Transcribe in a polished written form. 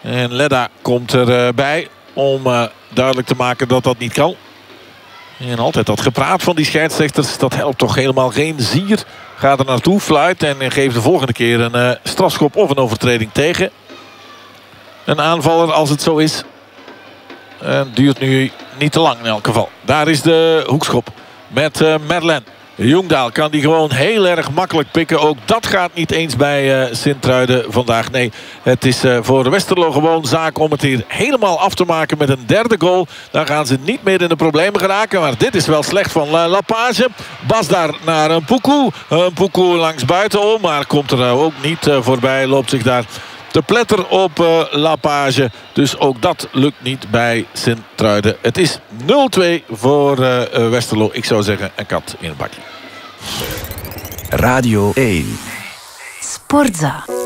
En Ledda komt erbij om duidelijk te maken dat dat niet kan. En altijd dat gepraat van die scheidsrechters, dat helpt toch helemaal geen zier. Gaat er naartoe, fluit en geeft de volgende keer een strafschop of een overtreding tegen. Een aanvaller als het zo is. Duurt nu niet te lang in elk geval. Daar is de hoekschop met Merlin. Jongdaal kan die gewoon heel erg makkelijk pikken. Ook dat gaat niet eens bij Sint-Truiden vandaag. Nee, het is voor Westerlo gewoon zaak om het hier helemaal af te maken met een derde goal. Dan gaan ze niet meer in de problemen geraken. Maar dit is wel slecht van Lapage. Bas daar naar een Poekoe. Een Poekoe langs buitenom. Maar komt er ook niet voorbij. Loopt zich daar te pletter op Lapage. Dus ook dat lukt niet bij Sint-Truiden. Het is 0-2 voor Westerlo. Ik zou zeggen een kat in het bakje. Radio 1. Sportza.